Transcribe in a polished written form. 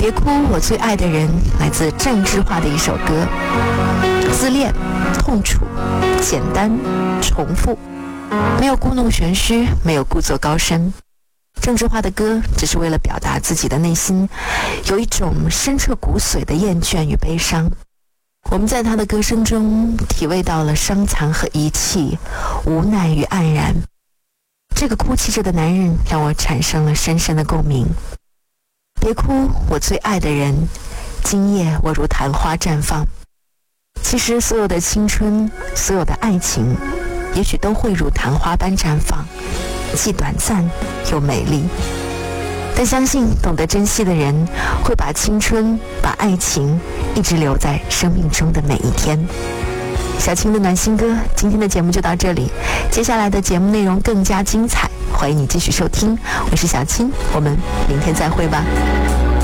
别哭，我最爱的人，来自郑智化的一首歌。自恋、痛楚、简单、重复，没有故弄玄虚，没有故作高深。郑智化的歌只是为了表达自己的内心有一种深彻骨髓的厌倦与悲伤。我们在他的歌声中体味到了伤残和遗弃，无奈与黯然。这个哭泣着的男人让我产生了深深的共鸣。别哭，我最爱的人，今夜我如昙花绽放。其实所有的青春，所有的爱情，也许都会如昙花般绽放，既短暂又美丽。但相信懂得珍惜的人，会把青春、把爱情一直留在生命中的每一天。小青的暖心歌，今天的节目就到这里，接下来的节目内容更加精彩，欢迎你继续收听。我是小青，我们明天再会吧。